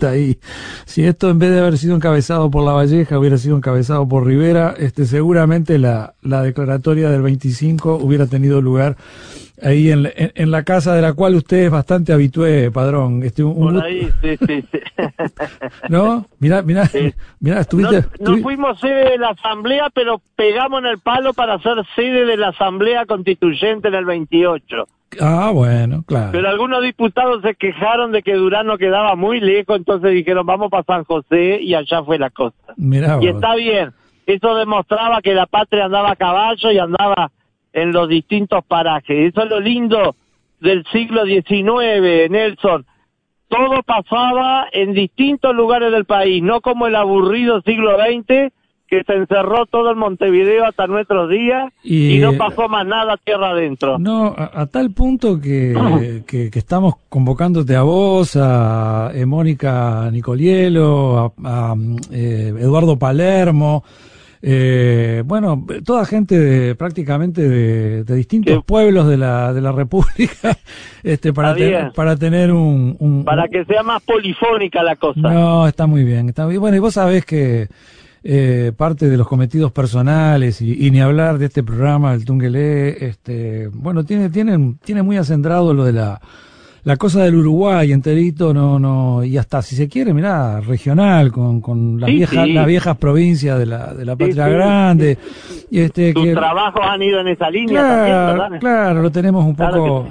está ahí. Si esto en vez de haber sido encabezado por Lavalleja hubiera sido encabezado por Rivera, seguramente la declaratoria del 25 hubiera tenido lugar ahí en la casa de la cual usted es bastante habitué, Padrón. Por ahí, sí. ¿No? Mirá, estuviste... No fuimos sede de la asamblea, pero pegamos en el palo para ser sede de la asamblea constituyente en el 28. Ah, bueno, claro. Pero algunos diputados se quejaron de que Durán no quedaba muy lejos, entonces dijeron vamos para San José y allá fue la cosa. Mirá Y vos. está bien, eso demostraba que la patria andaba a caballo y andaba en los distintos parajes. Eso es lo lindo del siglo XIX, Nelson. Todo pasaba en distintos lugares del país, no como el aburrido siglo XX, que se encerró todo en Montevideo hasta nuestros días y no pasó más nada tierra adentro. No, a tal punto que estamos convocándote a vos, a Mónica Nicolielo, a Eduardo Palermo, bueno, toda gente prácticamente de distintos pueblos de la República, para tener para que sea más polifónica la cosa. No, está muy bien, está bien. Bueno, y vos sabés que parte de los cometidos personales y ni hablar de este programa, el Tungelé, bueno, tiene muy acendrado lo de la cosa del Uruguay enterito, y hasta si se quiere, mirá, regional, con las viejas provincias de la patria grande. Y tus trabajos han ido en esa línea también, Claro, lo tenemos un poco,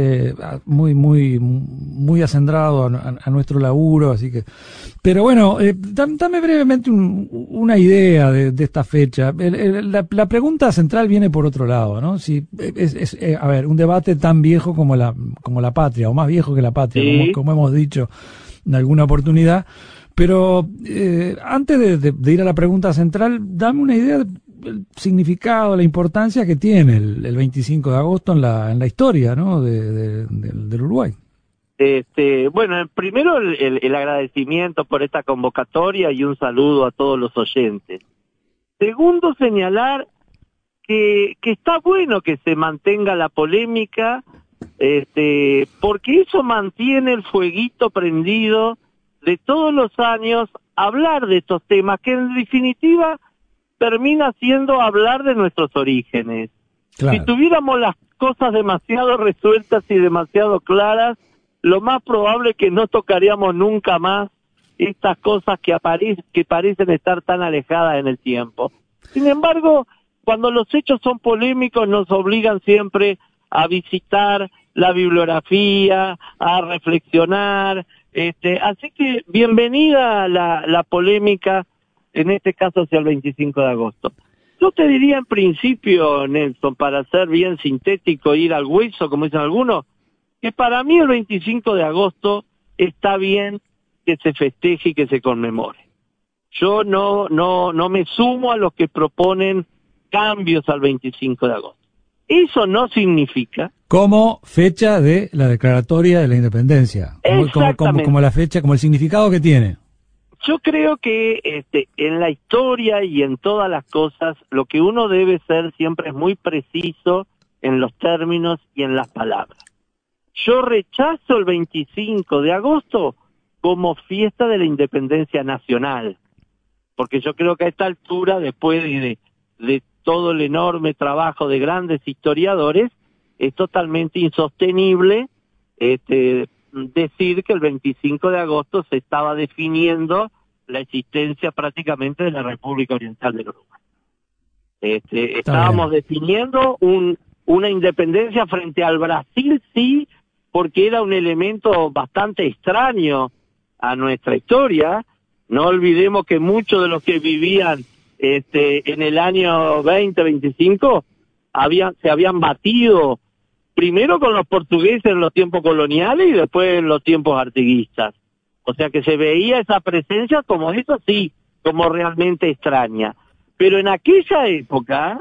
muy acendrado a nuestro laburo, así que. Pero bueno, dame brevemente una idea de esta fecha. La pregunta central viene por otro lado, ¿no? Si a ver, un debate tan viejo como la patria, o más viejo que la patria, como hemos dicho en alguna oportunidad. Pero antes de ir a la pregunta central, dame una idea del significado, la importancia que tiene el 25 de agosto en la historia, ¿no? del Uruguay. Bueno, primero el agradecimiento por esta convocatoria y un saludo a todos los oyentes. Segundo, señalar que está bueno que se mantenga la polémica, porque eso mantiene el fueguito prendido de todos los años hablar de estos temas, que en definitiva termina siendo hablar de nuestros orígenes. Claro. Si tuviéramos las cosas demasiado resueltas y demasiado claras, lo más probable es que no tocaríamos nunca más estas cosas que parecen estar tan alejadas en el tiempo. Sin embargo, cuando los hechos son polémicos, nos obligan siempre a visitar la bibliografía, a reflexionar. Así que bienvenida la polémica, en este caso hacia el 25 de agosto. Yo te diría en principio, Nelson, para ser bien sintético, ir al hueso, como dicen algunos, que para mí el 25 de agosto está bien que se festeje y que se conmemore. Yo no me sumo a los que proponen cambios al 25 de agosto. Eso no significa... Como fecha de la declaratoria de la independencia. Como la fecha, como el significado que tiene. Yo creo que en la historia y en todas las cosas, lo que uno debe ser siempre es muy preciso en los términos y en las palabras. Yo rechazo el 25 de agosto como fiesta de la independencia nacional, porque yo creo que a esta altura, después de todo el enorme trabajo de grandes historiadores, es totalmente insostenible decir que el 25 de agosto se estaba definiendo la existencia prácticamente de la República Oriental del Uruguay. Estábamos definiendo una independencia frente al Brasil, sí, porque era un elemento bastante extraño a nuestra historia. No olvidemos que muchos de los que vivían en el año 2025 se habían batido primero con los portugueses en los tiempos coloniales y después en los tiempos artiguistas. O sea que se veía esa presencia como eso sí, como realmente extraña. Pero en aquella época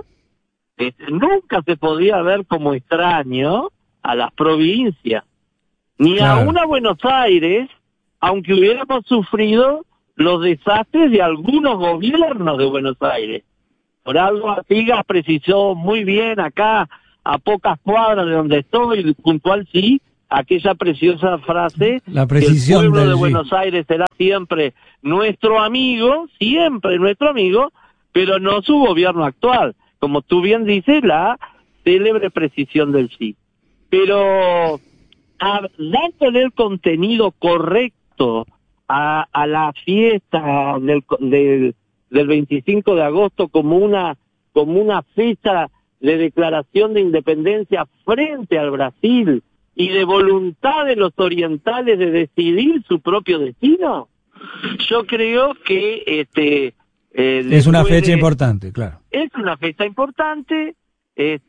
nunca se podía ver como extraño a las provincias, ni aún a Buenos Aires, aunque hubiéramos sufrido los desastres de algunos gobiernos de Buenos Aires. Por algo Artigas precisó muy bien acá, a pocas cuadras de donde estoy, puntual sí, aquella preciosa frase, la precisión que el pueblo de G. Buenos Aires será siempre nuestro amigo, pero no su gobierno actual, como tú bien dices, la célebre precisión del sí. Pero dándole el contenido correcto a la fiesta del 25 de agosto como una fecha de declaración de independencia frente al Brasil y de voluntad de los orientales de decidir su propio destino, yo creo que es una fecha importante, claro. Es una fecha importante, es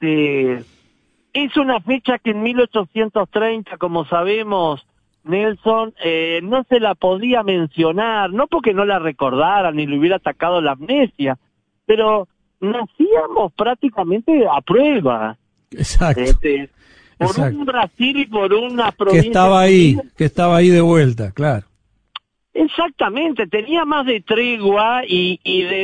una fecha que en 1830, como sabemos, Nelson, no se la podía mencionar, no porque no la recordara ni le hubiera atacado la amnesia, pero nacíamos prácticamente a prueba. Exacto. Por Exacto. un Brasil y por una provincia. Que estaba ahí de vuelta, claro. Exactamente, tenía más de tregua y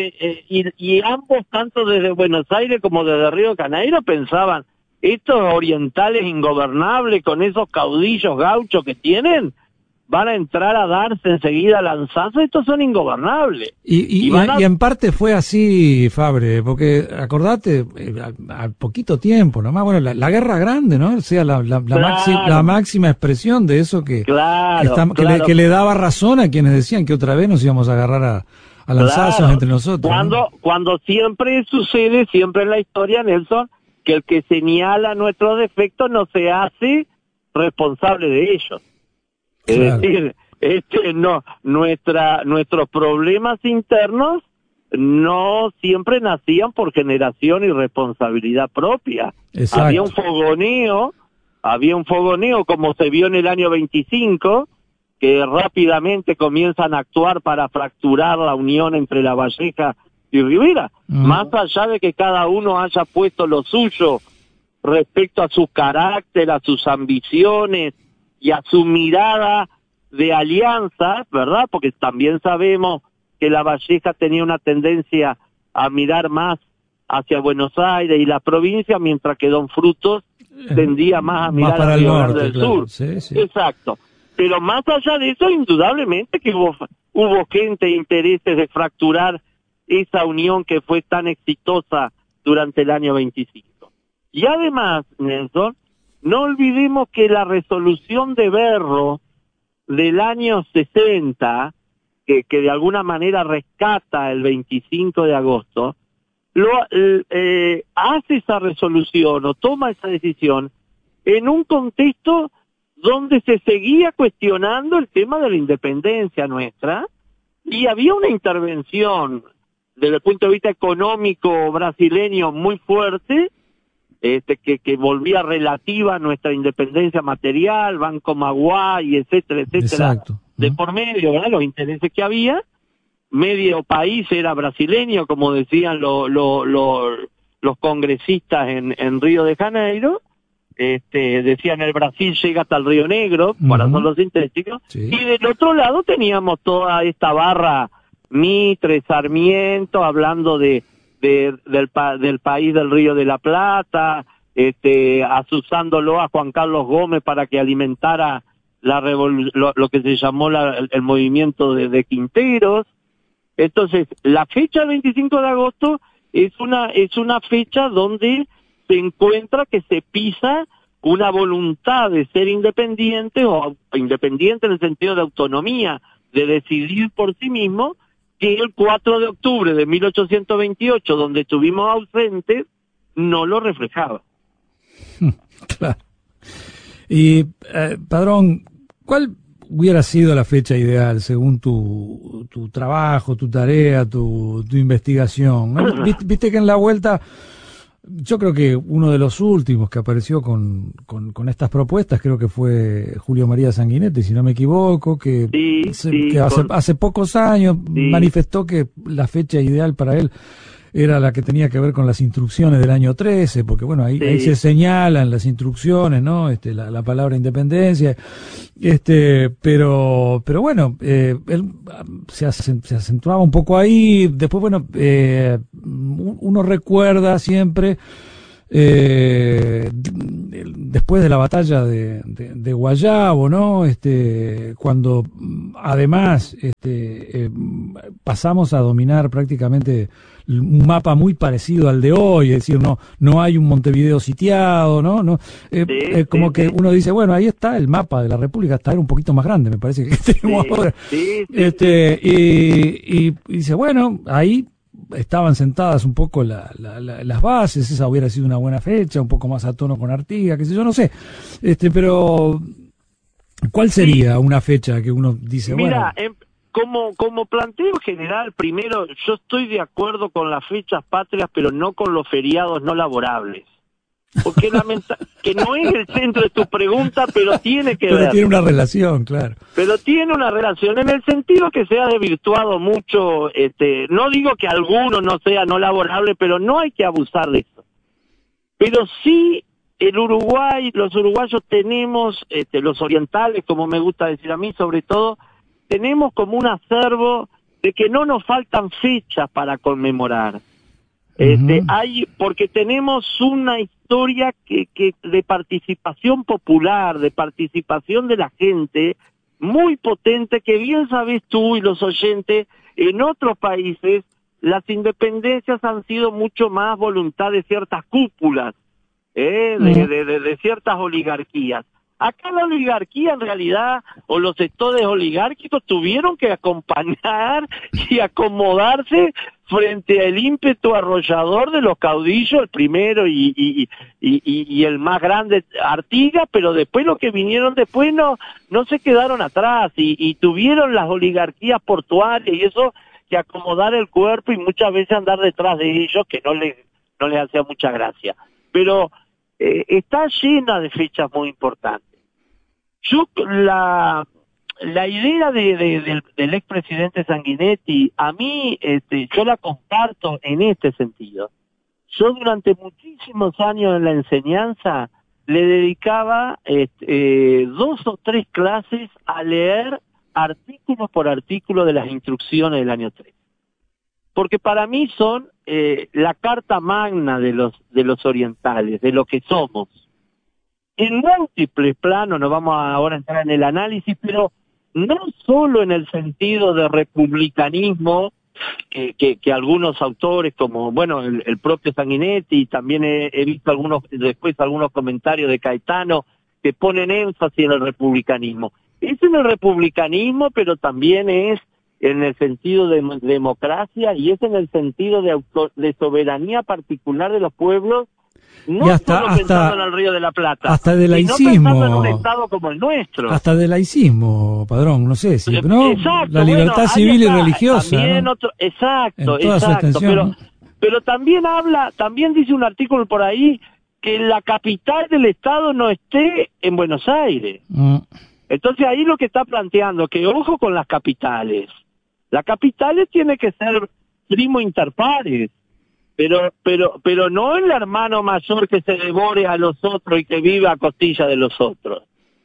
ambos, tanto desde Buenos Aires como desde Río de Janeiro, pensaban, estos orientales ingobernables con esos caudillos gauchos que tienen, van a entrar a darse enseguida lanzazos, estos son ingobernables. Y en parte fue así, Fabre, porque acordate, al poquito tiempo nomás, bueno, la guerra grande, ¿no? O sea, la máxima expresión de eso que le daba razón a quienes decían que otra vez nos íbamos a agarrar a lanzazos entre nosotros. Cuando siempre sucede, siempre en la historia, Nelson, que el que señala nuestros defectos no se hace responsable de ellos. Claro. Es decir, nuestros problemas internos no siempre nacían por generación y responsabilidad propia. Exacto. Había un fogoneo como se vio en el año 25, que rápidamente comienzan a actuar para fracturar la unión entre La Valleja y Rivera. Más allá de que cada uno haya puesto lo suyo respecto a su carácter, a sus ambiciones y a su mirada de alianza, ¿verdad? Porque también sabemos que La Valleja tenía una tendencia a mirar más hacia Buenos Aires y la provincia, mientras que Don Frutos tendía más a mirar para al el Río norte, Grande del claro. Sur. Sí, sí. Exacto. Pero más allá de eso, indudablemente que hubo gente e intereses de fracturar esa unión que fue tan exitosa durante el año 25. Y además, Nelson, no olvidemos que la resolución de Berro del año 60, que de alguna manera rescata el 25 de agosto, hace esa resolución o toma esa decisión en un contexto donde se seguía cuestionando el tema de la independencia nuestra y había una intervención desde el punto de vista económico brasileño muy fuerte, que volvía relativa a nuestra independencia material, Banco Maguay, etcétera, Exacto. de por medio, ¿verdad? Los intereses que había, medio país era brasileño, como decían los congresistas en Río de Janeiro, decían el Brasil llega hasta el Río Negro, para hacer los sintéticos, sí. Y del otro lado teníamos toda esta barra Mitre, Sarmiento, hablando del país del Río de la Plata, asusándolo a Juan Carlos Gómez para que alimentara lo que se llamó el movimiento de Quinteros. Entonces, la fecha del 25 de agosto es una fecha donde se encuentra que se pisa una voluntad de ser independiente, o independiente en el sentido de autonomía, de decidir por sí mismo, que el 4 de octubre de 1828, donde estuvimos ausentes, no lo reflejaba. Claro. Y, Padrón, ¿cuál hubiera sido la fecha ideal según tu trabajo, tu tarea, tu investigación? ¿No? Viste que en la vuelta, yo creo que uno de los últimos que apareció con estas propuestas, creo que fue Julio María Sanguinetti, si no me equivoco, que hace pocos años manifestó que la fecha ideal para él era la que tenía que ver con las instrucciones del año 13, porque bueno, ahí se señalan las instrucciones, ¿no? La palabra independencia, pero bueno, él se acentuaba un poco ahí. Después, bueno, uno recuerda siempre después de la batalla de Guayabo, ¿no? Cuando además pasamos a dominar prácticamente un mapa muy parecido al de hoy, es decir, no hay un Montevideo sitiado, ¿no? Como que uno dice, bueno, ahí está el mapa de la República, hasta era un poquito más grande, me parece que tenemos ahora. Y dice, bueno, ahí estaban sentadas un poco las bases, esa hubiera sido una buena fecha, un poco más a tono con Artigas, qué sé yo, no sé. Pero, ¿cuál sería una fecha que uno dice, mira, bueno? Como planteo general, primero, yo estoy de acuerdo con las fechas patrias, pero no con los feriados no laborables. Porque que no es el centro de tu pregunta, pero tiene que ver. Pero tiene una relación, claro. Pero tiene una relación en el sentido que se ha desvirtuado mucho. No digo que alguno no sea no laborable, pero no hay que abusar de eso. Pero sí, los uruguayos tenemos, los orientales, como me gusta decir a mí, sobre todo, tenemos como un acervo de que no nos faltan fechas para conmemorar. Porque tenemos una historia que de participación popular, de participación de la gente, muy potente, que bien sabes tú y los oyentes, en otros países las independencias han sido mucho más voluntad de ciertas cúpulas, de ciertas oligarquías. Acá la oligarquía en realidad, o los sectores oligárquicos, tuvieron que acompañar y acomodarse frente al ímpetu arrollador de los caudillos, el primero y el más grande, Artigas, pero después los que vinieron después no se quedaron atrás y tuvieron las oligarquías portuarias y eso que acomodar el cuerpo y muchas veces andar detrás de ellos, que no les hacía mucha gracia. Pero está llena de fechas muy importantes. La idea del expresidente Sanguinetti, a mí, yo la comparto en este sentido. Yo durante muchísimos años en la enseñanza le dedicaba 2 o 3 clases a leer artículo por artículo de las instrucciones del año 3. Porque para mí son la carta magna de los orientales, de lo que somos. En múltiples planos, no vamos ahora a entrar en el análisis, pero no solo en el sentido de republicanismo, que algunos autores, como bueno el propio Sanguinetti, y también he visto después algunos comentarios de Caetano, que ponen énfasis en el republicanismo. Es en el republicanismo, pero también es en el sentido de democracia y es en el sentido de soberanía particular de los pueblos. No y hasta pensando en el Río de la Plata, hasta de laicismo, sino pensando en un estado como el nuestro, hasta de laicismo, Padrón, no sé si, ¿no? Exacto, la libertad civil y religiosa, también ¿no? Exacto, extensión, pero también dice un artículo por ahí que la capital del estado no esté en Buenos Aires. Entonces ahí lo que está planteando, que ojo con las capitales tienen que ser primo inter pares. Pero no el hermano mayor que se devore a los otros y que viva a costilla de los otros.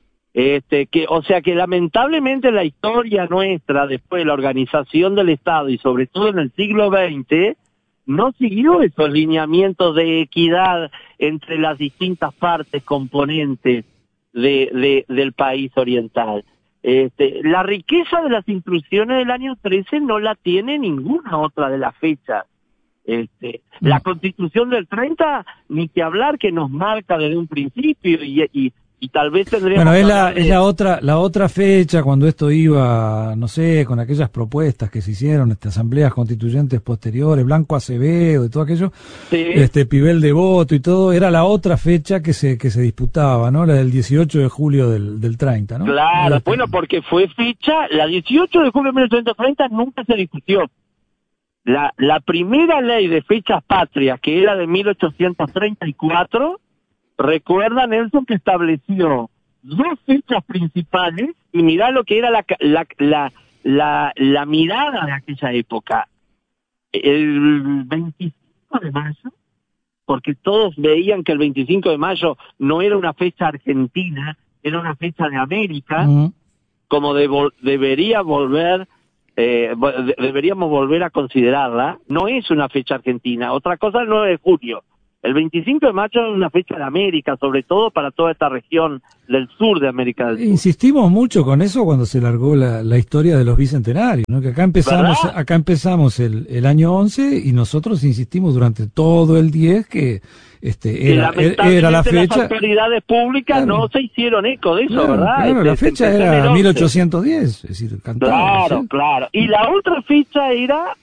O sea que lamentablemente la historia nuestra, después de la organización del Estado y sobre todo en el siglo XX, no siguió esos lineamientos de equidad entre las distintas partes componentes del país oriental. La riqueza de las instrucciones del año 13 no la tiene ninguna otra de las fechas. La Constitución del 30, ni que hablar, que nos marca desde un principio y tal vez tendríamos... Bueno, es la otra fecha cuando esto iba, no sé, con aquellas propuestas que se hicieron, asambleas constituyentes posteriores, Blanco Acevedo y todo aquello, sí. Pibel de Voto y todo, era la otra fecha que se disputaba, ¿no? La del 18 de julio del 30, ¿no? Claro, bueno, porque fue fecha, la 18 de julio de 1930 nunca se discutió. La primera ley de fechas patrias, que era de 1834, recuerda Nelson que estableció 2 fechas principales, y mirá lo que era la mirada de aquella época. El 25 de mayo, porque todos veían que el 25 de mayo no era una fecha argentina, era una fecha de América, como deberíamos volver a considerarla. No es una fecha argentina. Otra cosa es el 9 de junio, El 25 de mayo es una fecha de América, sobre todo para toda esta región del sur de América del Sur. Insistimos mucho con eso cuando se largó la historia de los bicentenarios, ¿no? Que acá empezamos el año 11 y nosotros insistimos durante todo el 10 que era la fecha. Las autoridades públicas no se hicieron eco de eso, ¿verdad? Claro, la fecha era 1810, es decir, cantaba. Claro. Y la otra fecha era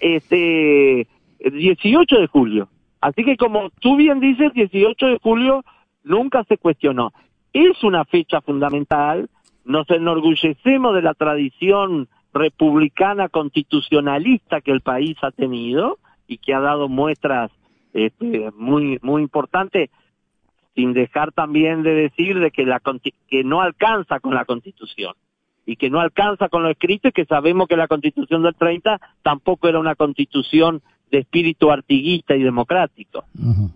18 de julio. Así que como tú bien dices, 18 de julio nunca se cuestionó. Es una fecha fundamental, nos enorgullecemos de la tradición republicana constitucionalista que el país ha tenido y que ha dado muestras muy importantes, sin dejar también de decir de que que no alcanza con la Constitución y que no alcanza con lo escrito, y que sabemos que la Constitución del 30 tampoco era una Constitución de espíritu artiguista y democrático. Uh-huh.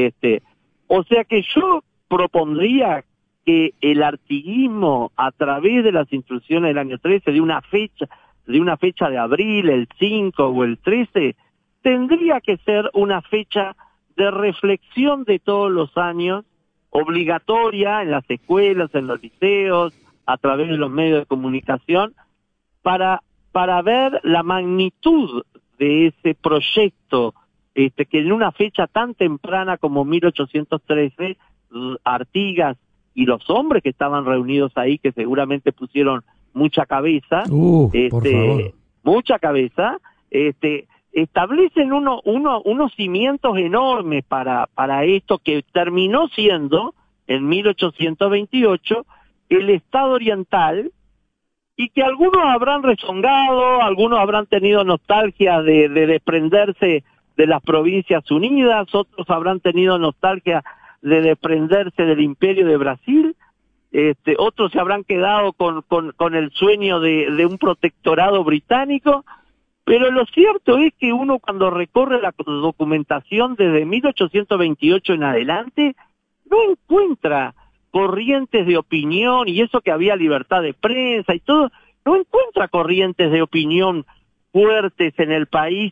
O sea que yo propondría que el artiguismo, a través de las instrucciones del año 13, de una fecha de abril, el 5 o el 13, tendría que ser una fecha de reflexión de todos los años, obligatoria en las escuelas, en los liceos, a través de los medios de comunicación, para ver la magnitud de ese proyecto, que en una fecha tan temprana como 1813, Artigas y los hombres que estaban reunidos ahí, que seguramente pusieron mucha cabeza, por favor. mucha cabeza, establecen unos cimientos enormes para esto que terminó siendo, en 1828, el Estado oriental, y que algunos habrán rezongado, algunos habrán tenido nostalgia de desprenderse de las Provincias Unidas, otros habrán tenido nostalgia de desprenderse del Imperio de Brasil, otros se habrán quedado con el sueño de un protectorado británico, pero lo cierto es que uno, cuando recorre la documentación desde 1828 en adelante, no encuentra corrientes de opinión, y eso que había libertad de prensa y todo, no encuentra corrientes de opinión fuertes en el país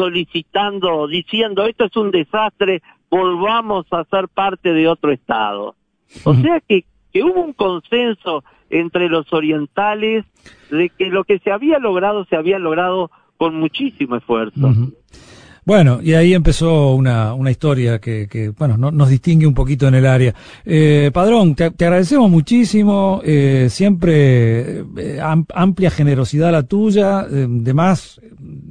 diciendo esto es un desastre, volvamos a ser parte de otro Estado. O sea que hubo un consenso entre los orientales de que lo que se había logrado con muchísimo esfuerzo. Uh-huh. Bueno, y ahí empezó una historia que nos distingue un poquito en el área. Padrón, te agradecemos muchísimo, siempre amplia generosidad la tuya, más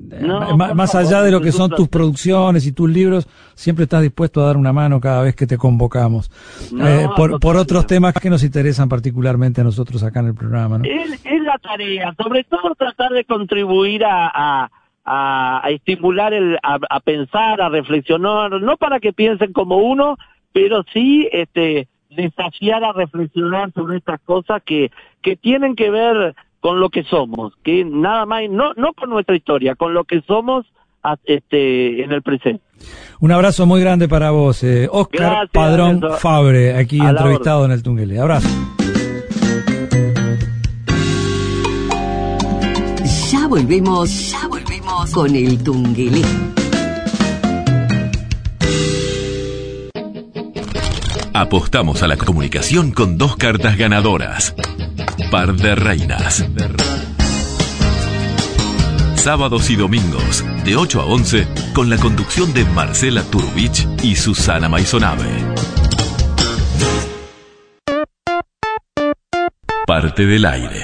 allá de lo que son tus producciones y tus libros, siempre estás dispuesto a dar una mano cada vez que te convocamos. Por otros temas que nos interesan particularmente a nosotros acá en el programa, ¿no? Es la tarea, sobre todo tratar de contribuir a estimular a pensar, a reflexionar, no para que piensen como uno, pero sí desafiar a reflexionar sobre estas cosas que tienen que ver con lo que somos, que nada más, no con nuestra historia, con lo que somos en el presente. Un abrazo muy grande para vos, Óscar Gracias, Padrón Fabre, aquí entrevistado en el Tungelé. Abrazo. Ya volvemos con el Tungelé. Apostamos a la comunicación con 2 cartas ganadoras. Par de reinas. Sábados y domingos, de 8 a 11, con la conducción de Marcela Turbich y Susana Maisonave. Parte del aire.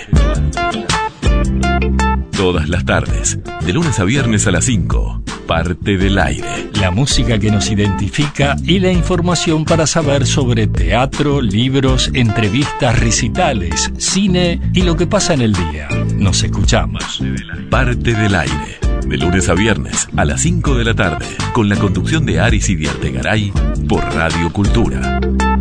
Todas las tardes, de lunes a viernes a las 5. Parte del aire. La música que nos identifica y la información para saber sobre teatro, libros, entrevistas, recitales, cine y lo que pasa en el día. Nos escuchamos. Parte del aire. De lunes a viernes a las 5 de la tarde, con la conducción de Aris y Diartegaray por Radio Cultura.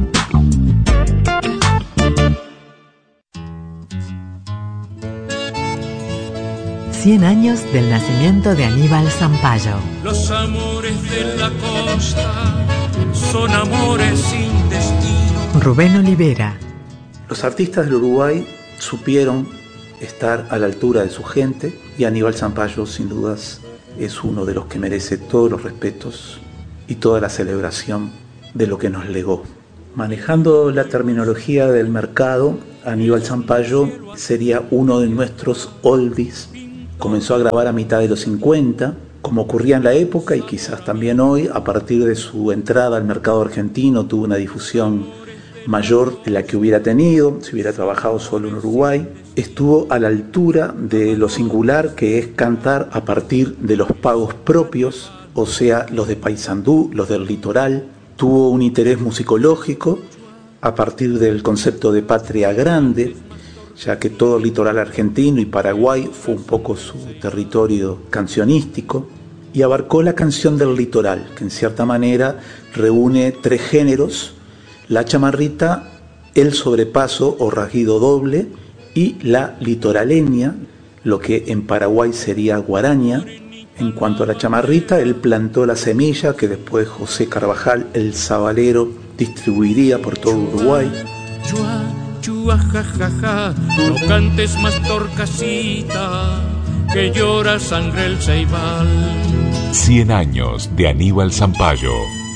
Cien años del nacimiento de Aníbal Zampayo. Los amores de la costa son amores sin destino. Rubén Olivera. Los artistas del Uruguay supieron estar a la altura de su gente, y Aníbal Zampayo, sin dudas, es uno de los que merece todos los respetos y toda la celebración de lo que nos legó. Manejando la terminología del mercado, Aníbal Zampayo sería uno de nuestros oldies. Comenzó a grabar a mitad de los 50, como ocurría en la época y quizás también hoy. A partir de su entrada al mercado argentino tuvo una difusión mayor de la que hubiera tenido si hubiera trabajado solo en Uruguay. Estuvo a la altura de lo singular que es cantar a partir de los pagos propios, o sea, los de Paysandú, los del litoral. Tuvo un interés musicológico a partir del concepto de patria grande, ya que todo el litoral argentino y Paraguay fue un poco su territorio cancionístico, y abarcó la canción del litoral, que en cierta manera reúne 3 géneros: la chamarrita, el sobrepaso o rasguido doble y la litoraleña, lo que en Paraguay sería guaraña. En cuanto a la chamarrita, él plantó la semilla que después José Carvajal, el sabalero, distribuiría por todo Uruguay. Chua, chua, ja, ja, ja, no cantes más torcasita, que llora sangre el ceibal. 100 años de Aníbal Zampayo.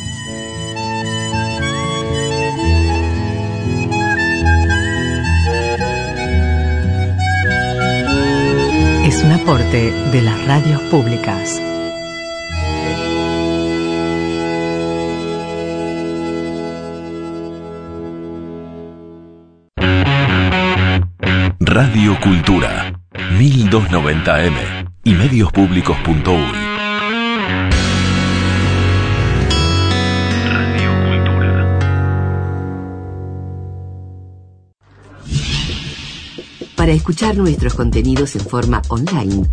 Es un aporte de las radios públicas. Radio Cultura, 1290M y mediospublicos.uy. Para escuchar nuestros contenidos en forma online,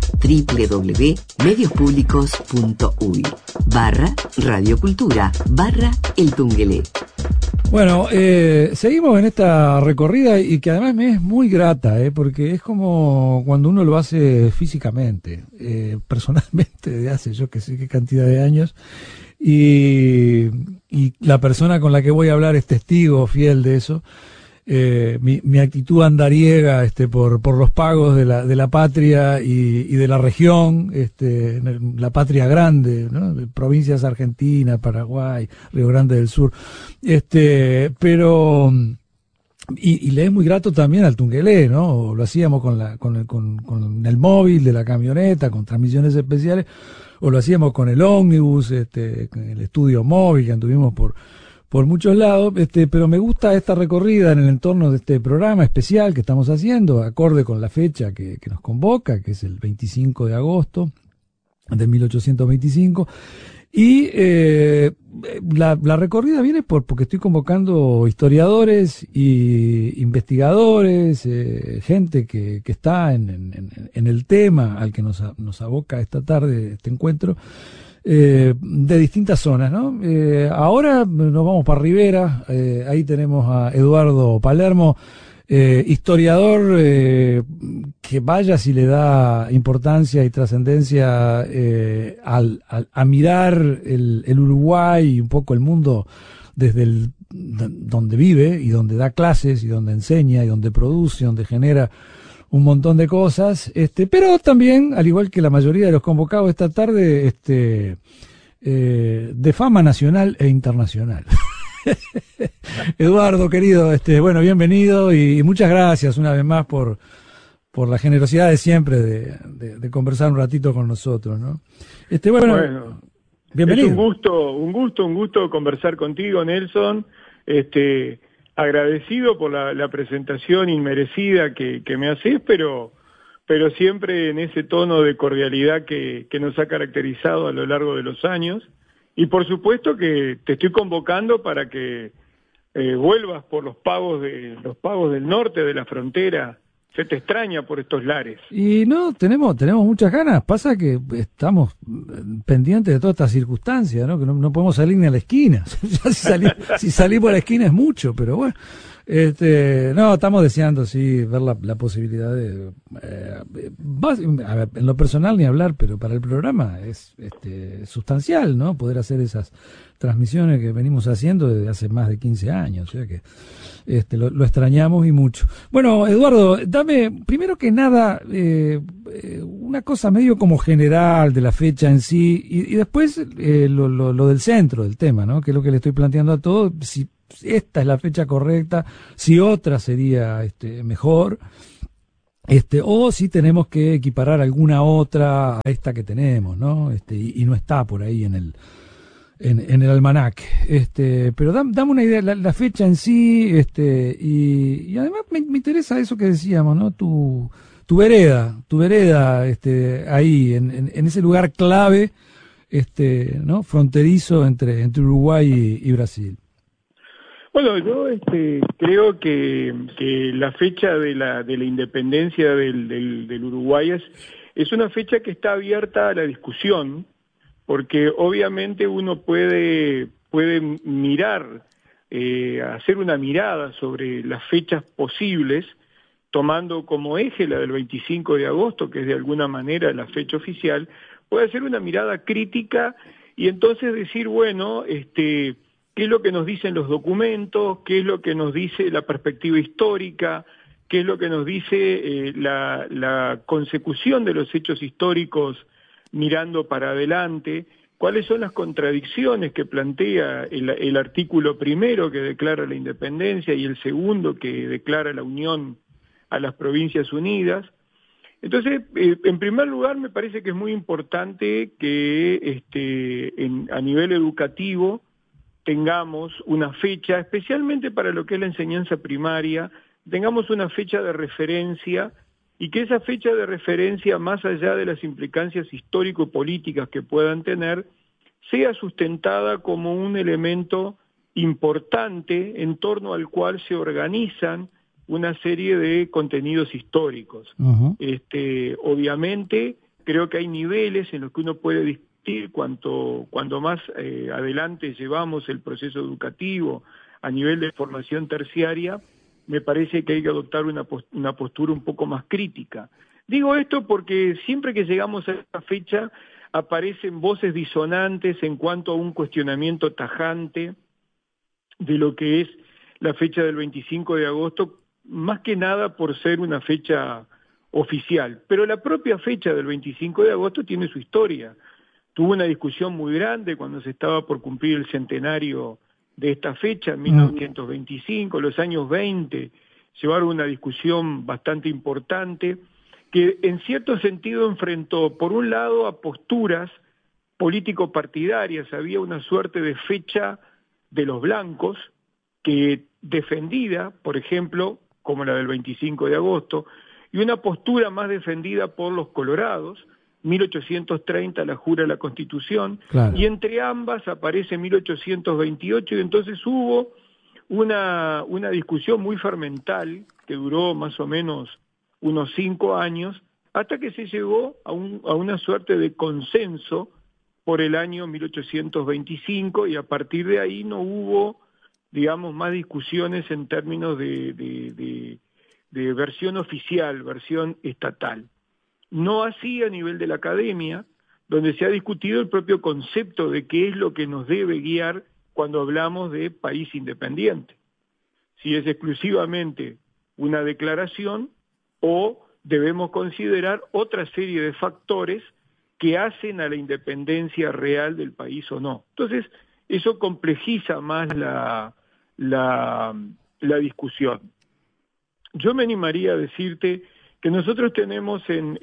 www.mediospublicos.uy/radiocultura/El Tungelé. Bueno, seguimos en esta recorrida y que además me es muy grata, porque es como cuando uno lo hace físicamente, personalmente, de hace yo que sé qué cantidad de años, y la persona con la que voy a hablar es testigo fiel de eso. Mi actitud andariega por los pagos de la patria y de la región, la patria grande, ¿no? De provincias argentinas, Paraguay, Río Grande del Sur, pero y le es muy grato también al Tungelé, ¿no? Lo hacíamos con el móvil de la camioneta, con transmisiones especiales, o lo hacíamos con el ómnibus, con el estudio móvil que anduvimos por muchos lados, pero me gusta esta recorrida en el entorno de este programa especial que estamos haciendo, acorde con la fecha que nos convoca, que es el 25 de agosto de 1825, y la recorrida viene porque estoy convocando historiadores y investigadores, gente que está en el tema al que nos aboca esta tarde este encuentro, de distintas zonas, ¿no? Ahora nos vamos para Rivera, ahí tenemos a Eduardo Palermo, historiador, que vaya si le da importancia y trascendencia a mirar el Uruguay y un poco el mundo desde donde vive y donde da clases y donde enseña y donde produce, donde genera un montón de cosas, pero también, al igual que la mayoría de los convocados esta tarde, de fama nacional e internacional. Eduardo, querido, bueno, bienvenido y muchas gracias una vez más por la generosidad de siempre de conversar un ratito con nosotros, ¿no? Bueno, bienvenido. Es un gusto conversar contigo, Nelson. Agradecido por la presentación inmerecida que me haces, pero siempre en ese tono de cordialidad que nos ha caracterizado a lo largo de los años. Y por supuesto que te estoy convocando para que vuelvas por los pagos del norte de la frontera. Se te extraña por estos lares. Y no, tenemos muchas ganas. Pasa que estamos pendientes de todas estas circunstancias, ¿no? Que no podemos salir ni a la esquina. Ya si salimos a la esquina es mucho, pero bueno. No, estamos deseando, sí, ver la posibilidad de... a ver, en lo personal ni hablar, pero para el programa es sustancial, ¿no? Poder hacer esas transmisiones que venimos haciendo desde hace más de 15 años, o sea que lo extrañamos y mucho. Bueno, Eduardo, dame, primero que nada, una cosa medio como general de la fecha en sí, y después lo del centro del tema, ¿no? Que es lo que le estoy planteando a todos, si esta es la fecha correcta, si otra sería mejor, o si tenemos que equiparar alguna otra a esta que tenemos, ¿no? Y no está por ahí en el almanaque. Pero dame una idea, la fecha en sí, y además me interesa eso que decíamos, ¿no? Tu vereda, ahí, en ese lugar clave, ¿no? Fronterizo entre Uruguay y Brasil. Bueno, yo creo que la fecha de la independencia del Uruguay es una fecha que está abierta a la discusión, porque obviamente uno puede mirar, hacer una mirada sobre las fechas posibles, tomando como eje la del 25 de agosto, que es de alguna manera la fecha oficial, puede hacer una mirada crítica y entonces decir, bueno, qué es lo que nos dicen los documentos, qué es lo que nos dice la perspectiva histórica, qué es lo que nos dice la consecución de los hechos históricos mirando para adelante, cuáles son las contradicciones que plantea el artículo primero que declara la independencia y el segundo que declara la unión a las Provincias Unidas. Entonces, en primer lugar, me parece que es muy importante que a nivel educativo tengamos una fecha, especialmente para lo que es la enseñanza primaria, tengamos una fecha de referencia y que esa fecha de referencia, más allá de las implicancias histórico-políticas que puedan tener, sea sustentada como un elemento importante en torno al cual se organizan una serie de contenidos históricos. Uh-huh. Obviamente, creo que hay niveles en los que uno puede discutir cuanto más adelante llevamos el proceso educativo a nivel de formación terciaria, me parece que hay que adoptar una postura un poco más crítica. Digo esto porque siempre que llegamos a esta fecha aparecen voces disonantes en cuanto a un cuestionamiento tajante de lo que es la fecha del 25 de agosto, más que nada por ser una fecha oficial. Pero la propia fecha del 25 de agosto tiene su historia. Tuvo una discusión muy grande cuando se estaba por cumplir el centenario de esta fecha, en 1925, los años 20, llevaron una discusión bastante importante que en cierto sentido enfrentó, por un lado, a posturas político-partidarias. Había una suerte de fecha de los blancos que defendida, por ejemplo, como la del 25 de agosto, y una postura más defendida por los colorados. 1830 la jura la Constitución, claro. Y entre ambas aparece 1828 y entonces hubo una discusión muy fermental que duró más o menos unos 5 años hasta que se llegó a una suerte de consenso por el año 1825 y a partir de ahí no hubo, digamos, más discusiones en términos de versión oficial, versión estatal. No así a nivel de la academia, donde se ha discutido el propio concepto de qué es lo que nos debe guiar cuando hablamos de país independiente. Si es exclusivamente una declaración o debemos considerar otra serie de factores que hacen a la independencia real del país o no. Entonces, eso complejiza más la discusión. Yo me animaría a decirte que nosotros tenemos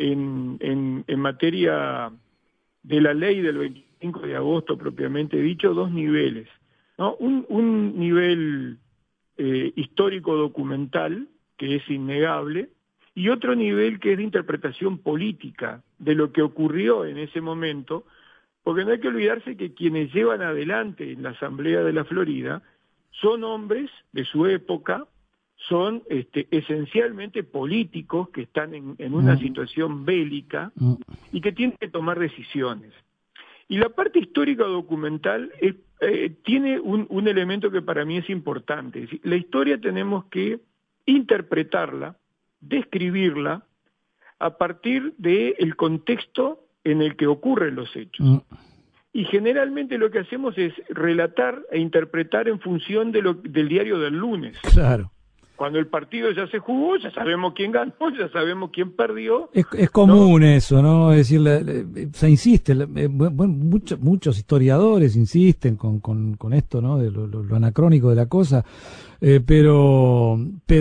en materia de la ley del 25 de agosto propiamente dicho, 2 niveles, ¿no? Un nivel histórico documental, que es innegable, y otro nivel que es de interpretación política de lo que ocurrió en ese momento, porque no hay que olvidarse que quienes llevan adelante en la Asamblea de la Florida son hombres de su época, son esencialmente políticos que están en una situación bélica y que tienen que tomar decisiones. Y la parte histórica documental tiene un elemento que para mí es importante. Es decir, la historia tenemos que interpretarla, describirla, a partir del contexto en el que ocurren los hechos. Y generalmente lo que hacemos es relatar e interpretar en función del diario del lunes. Claro. Cuando el partido ya se jugó, ya sabemos quién ganó, ya sabemos quién perdió. Es común, ¿no? Eso, ¿no? Es decir, se insiste, bueno, muchos historiadores insisten con esto, ¿no? De lo anacrónico de la cosa, pero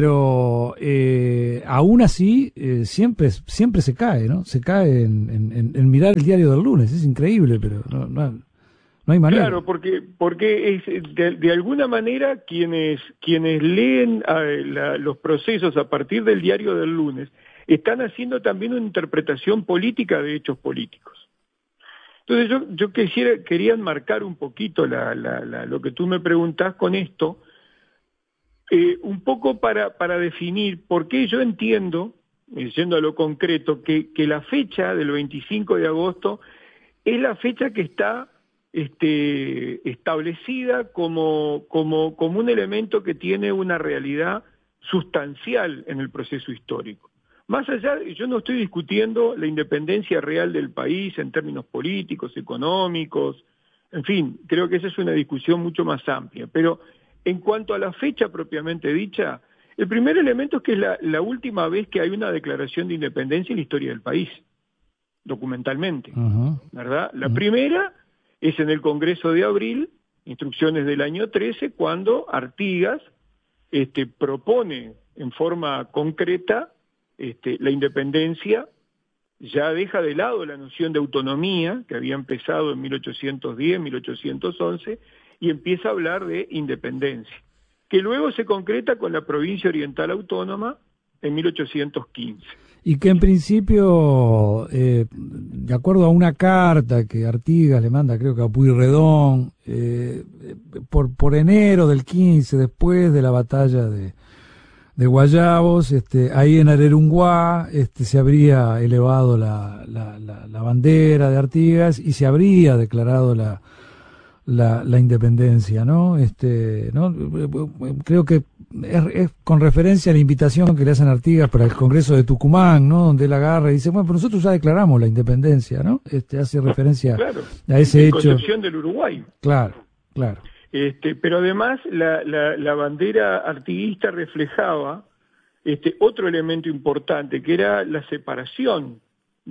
aún así siempre se cae, ¿no? Se cae en mirar el diario del lunes, es increíble, pero no hay manera. Claro, porque es de alguna manera quienes leen los procesos a partir del diario del lunes están haciendo también una interpretación política de hechos políticos. Entonces yo quería enmarcar un poquito lo que tú me preguntás con esto, un poco para definir por qué yo entiendo, yendo a lo concreto, que la fecha del 25 de agosto es la fecha que está establecida como un elemento que tiene una realidad sustancial en el proceso histórico. Más allá, yo no estoy discutiendo la independencia real del país en términos políticos, económicos, en fin, creo que esa es una discusión mucho más amplia, pero en cuanto a la fecha propiamente dicha, el primer elemento es que es la última vez que hay una declaración de independencia en la historia del país, documentalmente, ¿verdad? La primera es en el Congreso de Abril, instrucciones del año 13, cuando Artigas propone en forma concreta la independencia, ya deja de lado la noción de autonomía, que había empezado en 1810, 1811, y empieza a hablar de independencia, que luego se concreta con la Provincia Oriental Autónoma en 1815. Y que en principio, de acuerdo a una carta que Artigas le manda, creo que a Pueyrredón, por enero del 15, después de la batalla de Guayabos, ahí en Arerunguá, se habría elevado la bandera de Artigas y se habría declarado la independencia, ¿no? Creo que es con referencia a la invitación que le hacen a Artigas para el Congreso de Tucumán, ¿no? Donde él agarra y dice, bueno, pero nosotros ya declaramos la independencia, ¿no? Hace referencia a ese hecho. Concepción del Uruguay. Claro. Pero además la bandera artiguista reflejaba otro elemento importante, que era la separación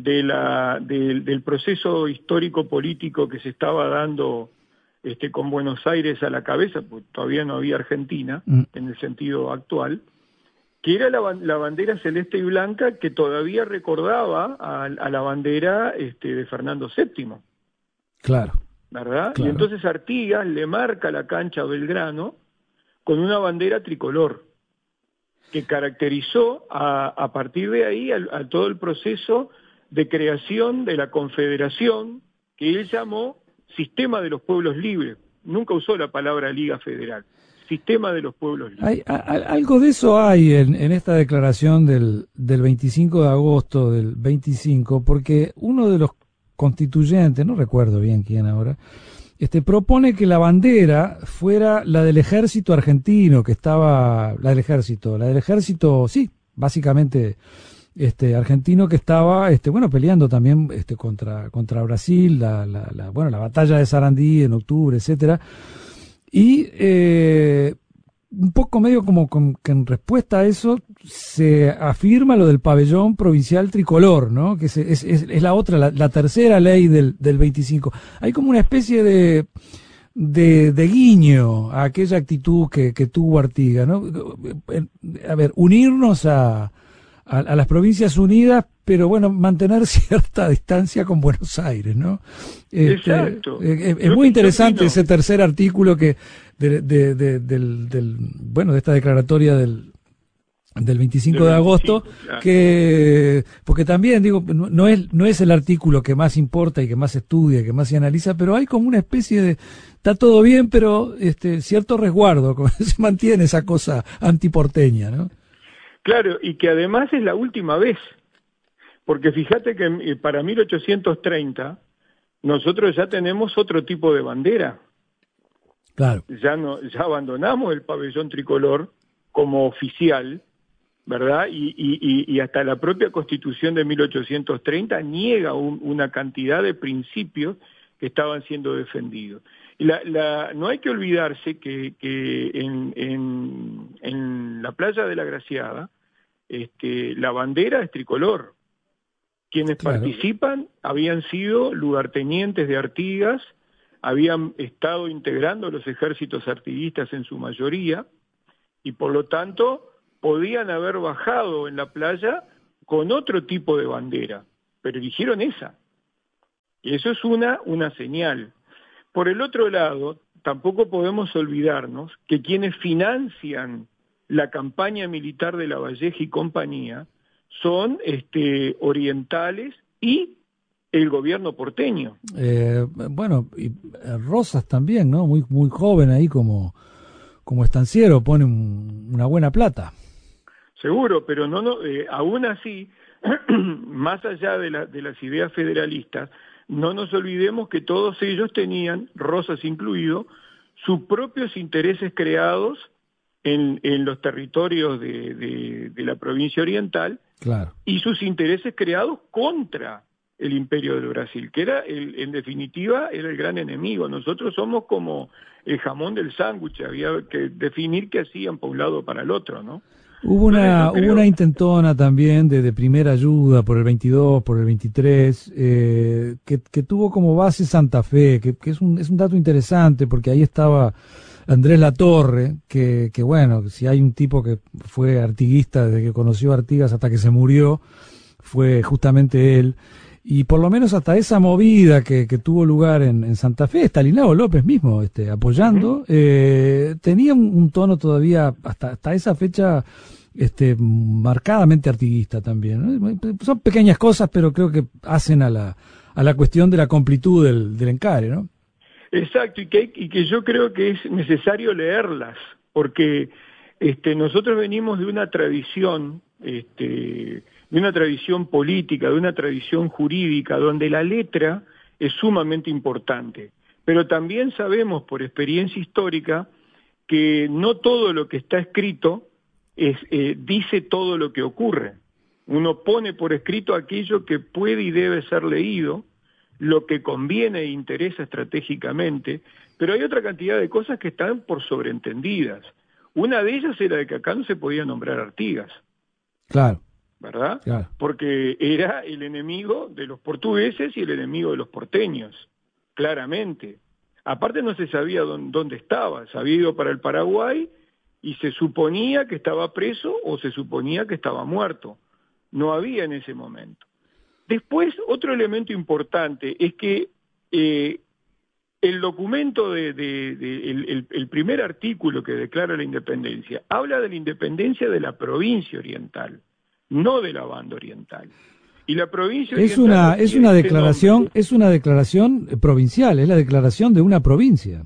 del proceso histórico-político que se estaba dando con Buenos Aires a la cabeza, porque todavía no había Argentina en el sentido actual, que era la bandera celeste y blanca que todavía recordaba a la bandera de Fernando VII. Claro. ¿Verdad? Claro. Y entonces Artigas le marca la cancha a Belgrano con una bandera tricolor, que caracterizó a partir de ahí a todo el proceso de creación de la Confederación, que él llamó Sistema de los Pueblos Libres. Nunca usó la palabra Liga Federal. Sistema de los Pueblos Libres. Algo de eso hay en esta declaración del 25 de agosto del 25, porque uno de los constituyentes, no recuerdo bien quién ahora, propone que la bandera fuera la del ejército argentino, que estaba, la del ejército, sí, básicamente argentino, que estaba peleando también contra Brasil, la batalla de Sarandí en octubre, etcétera. Y un poco medio como que en respuesta a eso se afirma lo del pabellón provincial tricolor, ¿no? Que es la otra, la tercera ley del 25. Hay como una especie de guiño a aquella actitud que tuvo Artigas, ¿no? A ver, unirnos a las Provincias Unidas, pero bueno, mantener cierta distancia con Buenos Aires, ¿no? Exacto. Es muy interesante ese tercer artículo que de esta declaratoria del 25 de agosto, claro. Porque también digo, no es el artículo que más importa y que más estudia, que más se analiza, pero hay como una especie de, está todo bien, pero cierto resguardo, como se mantiene esa cosa antiporteña, ¿no? Claro, y que además es la última vez, porque fíjate que para 1830 nosotros ya tenemos otro tipo de bandera, Claro. Ya abandonamos el pabellón tricolor como oficial, ¿verdad? Y hasta la propia Constitución de 1830 niega una cantidad de principios que estaban siendo defendidos. Y no hay que olvidarse que en la playa de la Graciada, la bandera es tricolor. Quienes participan habían sido lugartenientes de Artigas, habían estado integrando los ejércitos artiguistas en su mayoría, y por lo tanto podían haber bajado en la playa con otro tipo de bandera, pero eligieron esa. Y eso es una señal. Por el otro lado, tampoco podemos olvidarnos que quienes financian la campaña militar de Lavalleja y compañía son orientales y el gobierno porteño. Bueno, y Rosas también, ¿no? Muy joven ahí como estanciero, pone una buena plata. Seguro, pero aún así, más allá de las ideas federalistas, no nos olvidemos que todos ellos tenían, Rosas incluido, sus propios intereses creados en los territorios de la provincia oriental, claro, y sus intereses creados contra el Imperio del Brasil, que era, en definitiva, era el gran enemigo. Nosotros somos como el jamón del sándwich, había que definir qué hacían para un lado o para el otro, ¿no? Hubo una intentona también de primera ayuda por el 22, por el 23, que tuvo como base Santa Fe, que es un dato interesante, porque ahí estaba Andrés Latorre, que bueno, si hay un tipo que fue artiguista desde que conoció a Artigas hasta que se murió, fue justamente él. Y por lo menos hasta esa movida que tuvo lugar en Santa Fe, Stanislao López mismo apoyando, tenía un tono todavía hasta esa fecha marcadamente artiguista también, ¿no? Son pequeñas cosas, pero creo que hacen a la cuestión de la completud del encare, ¿no? Exacto, y que yo creo que es necesario leerlas, porque nosotros venimos de una tradición política, de una tradición jurídica, donde la letra es sumamente importante. Pero también sabemos por experiencia histórica que no todo lo que está escrito dice todo lo que ocurre. Uno pone por escrito aquello que puede y debe ser leído, lo que conviene e interesa estratégicamente, pero hay otra cantidad de cosas que están por sobreentendidas. Una de ellas era de que acá no se podía nombrar Artigas. Claro. ¿Verdad? Claro. Porque era el enemigo de los portugueses y el enemigo de los porteños, claramente. Aparte no se sabía dónde estaba, se había ido para el Paraguay y se suponía que estaba preso o se suponía que estaba muerto. No había en ese momento. Después, otro elemento importante es que el documento el primer artículo que declara la independencia, habla de la independencia de la provincia oriental, no de la banda oriental. Y la provincia oriental es una declaración provincial, es la declaración de una provincia.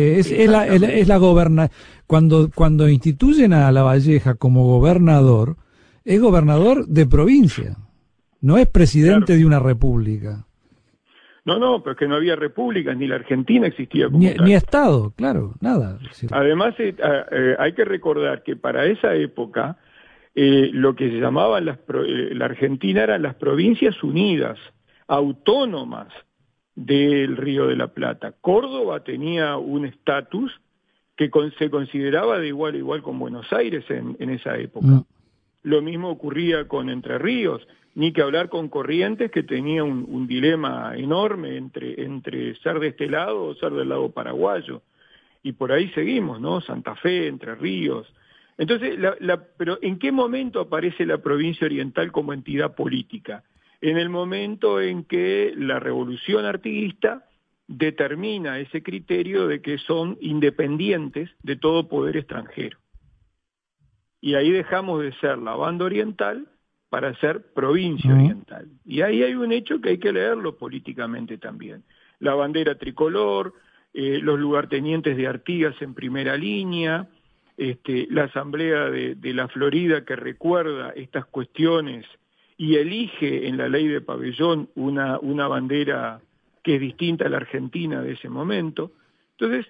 Cuando instituyen a Lavalleja como gobernador, es gobernador de provincia, no es presidente de una república. No, pero es que no había repúblicas, ni la Argentina existía como ni Estado, claro, nada. Además, hay que recordar que para esa época, lo que se llamaban la Argentina eran las provincias unidas, autónomas del Río de la Plata. Córdoba tenía un estatus que se consideraba de igual a igual con Buenos Aires en esa época. Lo mismo ocurría con Entre Ríos, ni que hablar con Corrientes, que tenía un dilema enorme entre ser de este lado o ser del lado paraguayo. Y por ahí seguimos, ¿no? Santa Fe, Entre Ríos. Entonces, pero ¿en qué momento aparece la provincia oriental como entidad política? En el momento en que la revolución artiguista determina ese criterio de que son independientes de todo poder extranjero. Y ahí dejamos de ser la banda oriental para ser provincia oriental. Y ahí hay un hecho que hay que leerlo políticamente también. La bandera tricolor, los lugartenientes de Artigas en primera línea, la asamblea de la Florida que recuerda estas cuestiones y elige en la ley de pabellón una bandera que es distinta a la Argentina de ese momento. Entonces,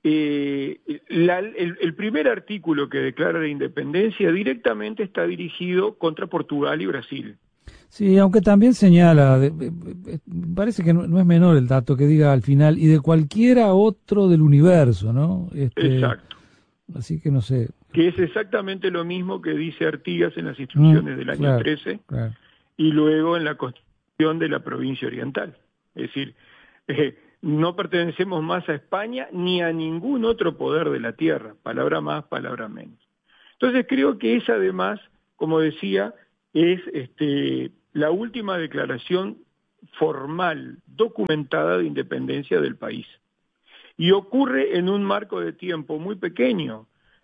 el primer artículo que declara la independencia directamente está dirigido contra Portugal y Brasil. Sí, aunque también señala, parece que no es menor el dato que diga al final, y de cualquiera otro del universo, ¿no? Exacto. Así que no sé. Que es exactamente lo mismo que dice Artigas en las instrucciones del año 13, claro. Y luego en la Constitución de la provincia oriental. Es decir, no pertenecemos más a España ni a ningún otro poder de la tierra, palabra más, palabra menos. Entonces creo que esa además, como decía, es la última declaración formal, documentada de independencia del país. Y ocurre en un marco de tiempo muy pequeño,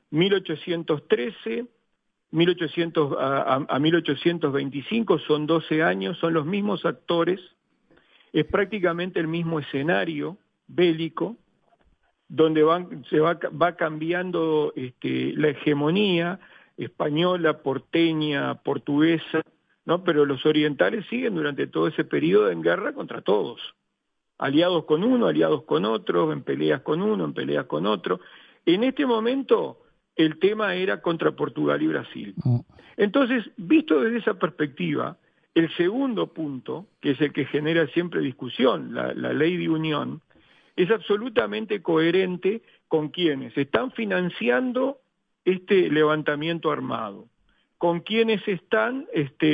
1813, 1800 a 1825, son 12 años, son los mismos actores, es prácticamente el mismo escenario bélico, donde va cambiando la hegemonía española, porteña, portuguesa, ¿no? Pero los orientales siguen durante todo ese periodo en guerra contra todos, aliados con uno, aliados con otro, en peleas con uno, en peleas con otro. En este momento el tema era contra Portugal y Brasil. Entonces, visto desde esa perspectiva, el segundo punto, que es el que genera siempre discusión, la ley de unión, es absolutamente coherente con quienes están financiando este levantamiento armado, con quienes están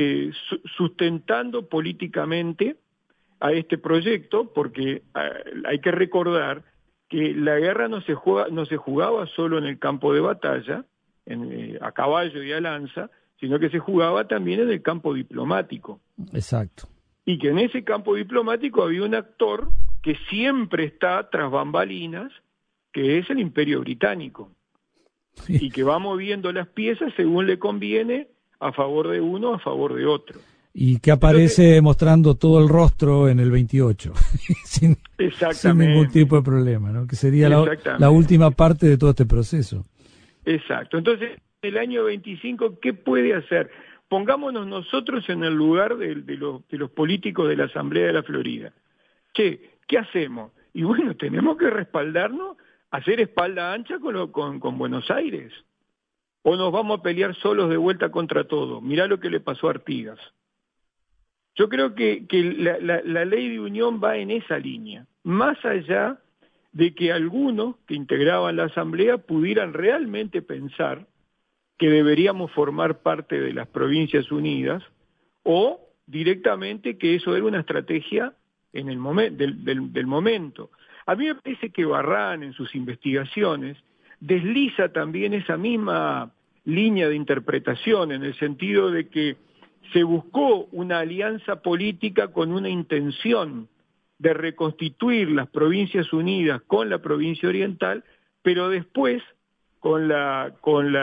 sustentando políticamente a este proyecto, porque hay que recordar que la guerra no se jugaba solo en el campo de batalla, a caballo y a lanza, sino que se jugaba también en el campo diplomático. Exacto. Y que en ese campo diplomático había un actor que siempre está tras bambalinas, que es el Imperio Británico, y que va moviendo las piezas según le conviene, a favor de uno, a favor de otro. Y que aparece mostrando todo el rostro en el 28, sin ningún tipo de problema, ¿no? Que sería la última parte de todo este proceso. Exacto. Entonces, el año 25, ¿qué puede hacer? Pongámonos nosotros en el lugar de los políticos de la Asamblea de la Florida. Che, ¿qué hacemos? Y bueno, tenemos que respaldarnos, hacer espalda ancha con Buenos Aires. ¿O nos vamos a pelear solos de vuelta contra todo? Mirá lo que le pasó a Artigas. Yo creo que la ley de unión va en esa línea, más allá de que algunos que integraban la Asamblea pudieran realmente pensar que deberíamos formar parte de las Provincias Unidas, o directamente que eso era una estrategia en el del momento. A mí me parece que Barrán, en sus investigaciones, desliza también esa misma línea de interpretación, en el sentido de que se buscó una alianza política con una intención de reconstituir las Provincias Unidas con la provincia oriental, pero después, con la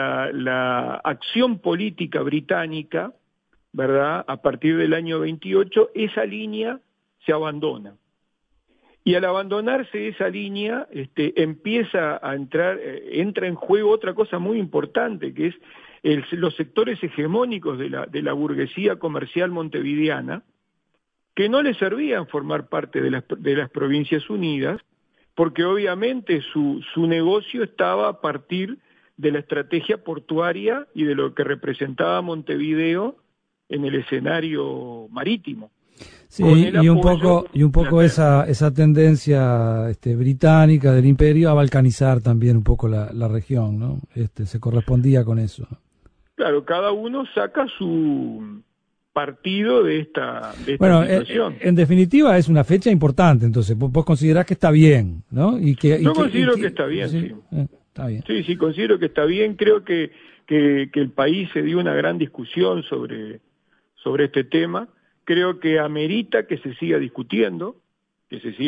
acción política británica, ¿verdad?, a partir del año 28, esa línea se abandona. Y al abandonarse esa línea, entra en juego otra cosa muy importante, que es los sectores hegemónicos de la burguesía comercial montevideana, que no les servían formar parte de las Provincias Unidas, porque obviamente su negocio estaba a partir de la estrategia portuaria y de lo que representaba Montevideo en el escenario marítimo. Sí, y un poco esa tendencia británica del imperio a balcanizar también un poco la región, ¿no? Se correspondía con eso. Claro, cada uno saca su partido de esta situación. En definitiva es una fecha importante, entonces vos considerás que está bien, ¿no? Yo considero que está bien, sí. Está bien. Sí, considero que está bien. Creo que el país se dio una gran discusión sobre este tema. Creo que amerita que se siga discutiendo, que se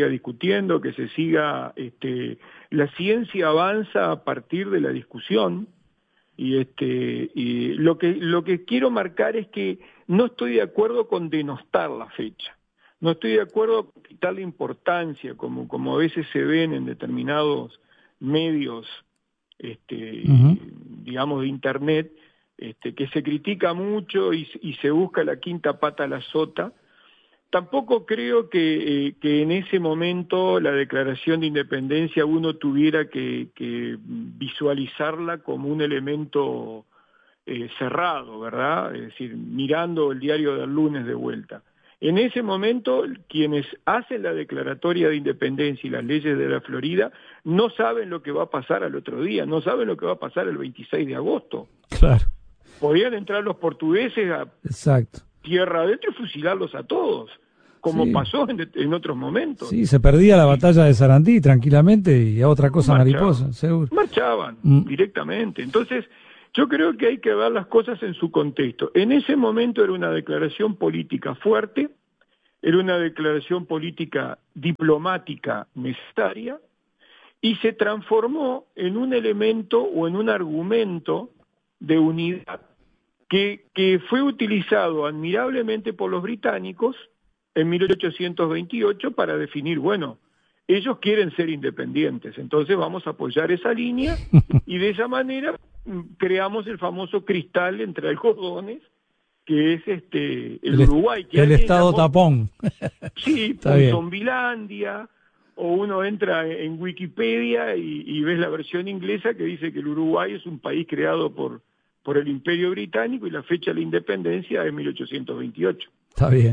siga, la ciencia avanza a partir de la discusión, y lo que quiero marcar es que no estoy de acuerdo con denostar la fecha, no estoy de acuerdo con quitarle importancia, como a veces se ven en determinados medios, digamos, de internet, que se critica mucho y se busca la quinta pata a la sota, tampoco creo que en ese momento la declaración de independencia uno tuviera que visualizarla como un elemento cerrado, ¿verdad? Es decir, mirando el diario del lunes de vuelta. En ese momento, quienes hacen la declaratoria de independencia y las leyes de la Florida no saben lo que va a pasar al otro día, no saben lo que va a pasar el 26 de agosto. Claro. Podían entrar los portugueses a Exacto. tierra adentro y fusilarlos a todos, como Sí. pasó en otros momentos. Sí, se perdía la batalla de Sarandí tranquilamente y a otra cosa Marchaban. mariposa, seguro. Marchaban directamente. Entonces, yo creo que hay que ver las cosas en su contexto. En ese momento era una declaración política fuerte, era una declaración política diplomática necesaria, y se transformó en un elemento o en un argumento de unidad que fue utilizado admirablemente por los británicos en 1828 para definir, bueno, ellos quieren ser independientes, entonces vamos a apoyar esa línea y de esa manera creamos el famoso cristal entre algodones, que es el Uruguay. Que el estado llamó, tapón. sí, Zombilandia, o uno entra en Wikipedia y ves la versión inglesa que dice que el Uruguay es un país creado por el Imperio Británico y la fecha de la independencia es 1828. Está bien.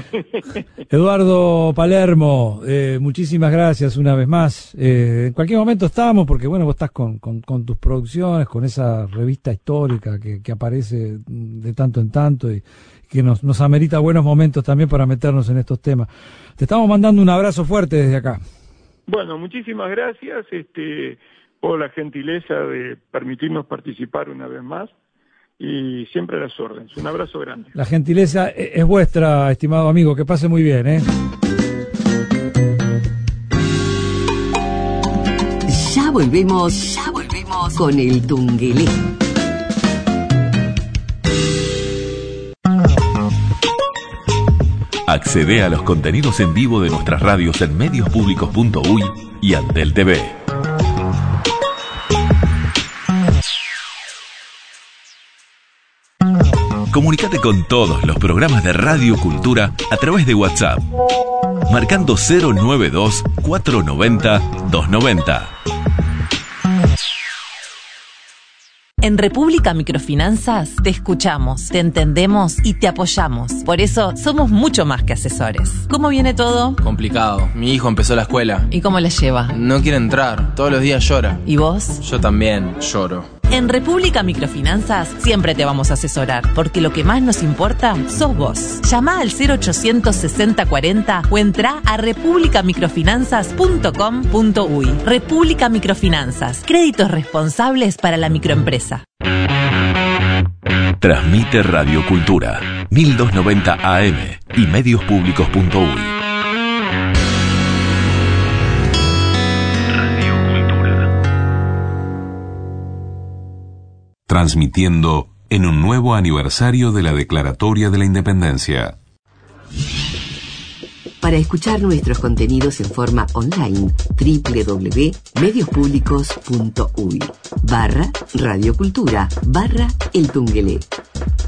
Eduardo Palermo, muchísimas gracias una vez más. En cualquier momento estamos, porque bueno, vos estás con tus producciones, con esa revista histórica que aparece de tanto en tanto y que nos amerita buenos momentos también para meternos en estos temas. Te estamos mandando un abrazo fuerte desde acá. Bueno, muchísimas gracias por la gentileza de permitirnos participar una vez más. Y siempre a las órdenes. Un abrazo grande. La gentileza es vuestra, estimado amigo. Que pase muy bien, ¿eh? Ya volvemos con el Tungelé. Accede a los contenidos en vivo de nuestras radios en mediospublicos.uy y Antel TV. Comunicate con todos los programas de Radio Cultura a través de WhatsApp, marcando 092-490-290. En República Microfinanzas te escuchamos, te entendemos y te apoyamos. Por eso somos mucho más que asesores. ¿Cómo viene todo? Complicado. Mi hijo empezó la escuela. ¿Y cómo le lleva? No quiere entrar. Todos los días llora. ¿Y vos? Yo también lloro. En República Microfinanzas siempre te vamos a asesorar, porque lo que más nos importa sos vos. Llama al 0800 60 40 o entra a republicamicrofinanzas.com.uy. República Microfinanzas, créditos responsables para la microempresa. Transmite Radio Cultura, 1290 AM y mediospublicos.uy. Transmitiendo en un nuevo aniversario de la Declaratoria de la Independencia. Para escuchar nuestros contenidos en forma online, www.mediospublicos.uy /radiocultura /El Tungelé.